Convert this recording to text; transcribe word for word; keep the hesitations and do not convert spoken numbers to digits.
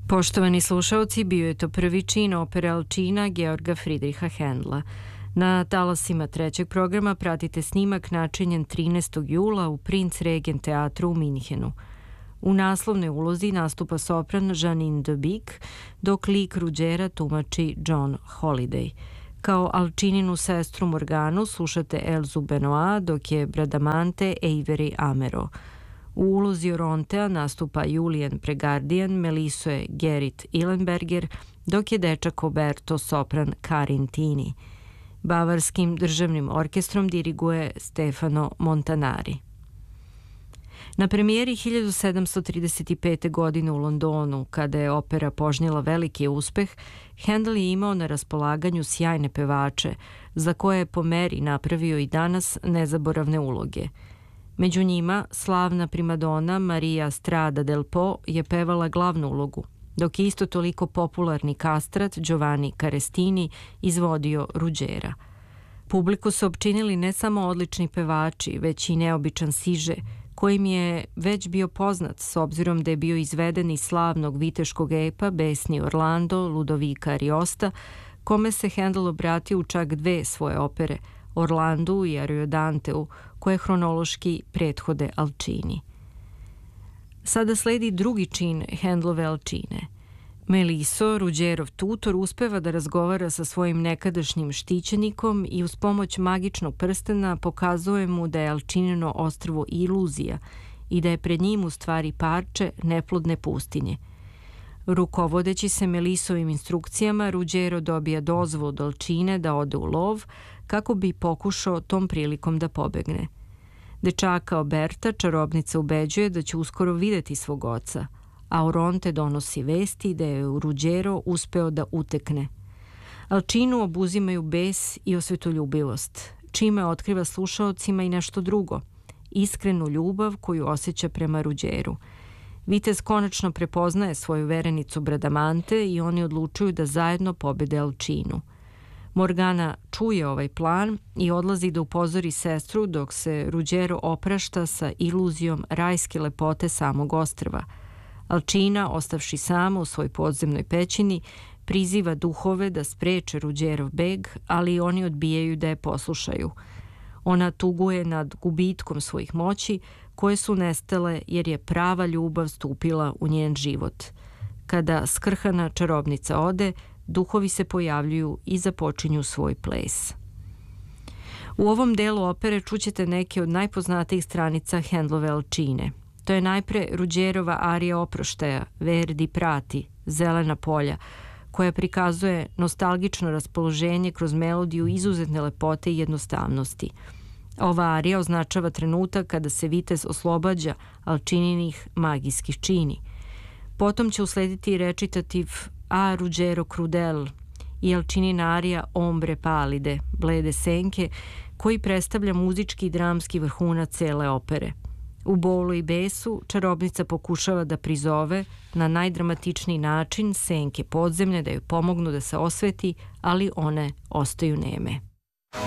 Poštovani slušaoci, bio je to prvi čin opere Alčina Georga Friedricha Händla. Na talasima trećeg programa pratite snimak načinjen trinaestog jula u Prinz Regent teatru u Minhenu. U naslovnoj ulozi nastupa sopran Janine de Beek, dok lik Ruđera tumači John Holiday. Kao Alčininu sestru Morganu slušate Elzu Benoit, dok je Bradamante Avery Amero. U ulozi Orontea nastupa Julian Pregardian, Meliso je Gerrit Ilenberger, dok je dečak Oberto sopran Karin Tini. Bavarskim državnim orkestrom diriguje Stefano Montanari. Na premijeri hiljadu sedamsto trideset pete. godine u Londonu, kada je opera požnjela veliki uspeh, Händel je imao na raspolaganju sjajne pevače, za koje je po meri napravio i danas nezaboravne uloge. Među njima, slavna primadona Maria Strada del Po je pevala glavnu ulogu, dok je isto toliko popularni kastrat Giovanni Carestini izvodio Ruđera. Publiku su opčinili ne samo odlični pevači, već i neobičan siže, kojim je već bio poznat s obzirom da je bio izveden iz slavnog viteškog epa Besni Orlando Ludovika Ariosta, kome se Händel obratio u čak dve svoje opere, Orlandu i Ariodanteu, koje hronološki prethode Alčini. Sada sledi drugi čin Händlove Alčine. Meliso, Ruđerov tutor, uspeva da razgovara sa svojim nekadašnjim štićenikom i uz pomoć magičnog prstena pokazuje mu da je Alčinino ostrvo iluzija i da je pred njim u stvari parče neplodne pustinje. Rukovodeći se Melisovim instrukcijama, Ruđero dobija dozvolu od Alčine da ode u lov kako bi pokušao tom prilikom da pobegne. Dečaka Oberta čarobnica ubeđuje da će uskoro videti svog oca, a Oronte donosi vesti da je Ruđero uspeo da utekne. Alčinu obuzimaju bes i osvetoljubivost, čime otkriva slušaocima i nešto drugo, iskrenu ljubav koju osjeća prema Ruđeru. Vitez konačno prepoznaje svoju verenicu Bradamante i oni odlučuju da zajedno pobede Alčinu. Morgana čuje ovaj plan i odlazi da upozori sestru dok se Ruđero oprašta sa iluzijom rajske lepote samog ostrva. Alčina, ostavši sama u svoj podzemnoj pećini, priziva duhove da spreče Ruđerov beg, ali oni odbijaju da je poslušaju. Ona tuguje nad gubitkom svojih moći, koje su nestale jer je prava ljubav stupila u njen život. Kada skrhana čarobnica ode, duhovi se pojavljuju i započinju svoj ples. U ovom delu opere čućete neke od najpoznatijih stranica Händlove Alčine. To je najpre Ruđerova arija oproštaja, Verdi prati, Zelena polja, koja prikazuje nostalgično raspoloženje kroz melodiju izuzetne lepote i jednostavnosti. Ova arija označava trenutak kada se vitez oslobađa Alčininih magijskih čini. Potom će uslediti recitativ A Ruđero Crudel i Alčinina arija Ombre palide, blede senke, koji predstavlja muzički i dramski vrhunac cele opere. U bolu i besu čarobnica pokušava da prizove na najdramatičniji način senke podzemlje da joj pomognu da se osveti, ali one ostaju neme.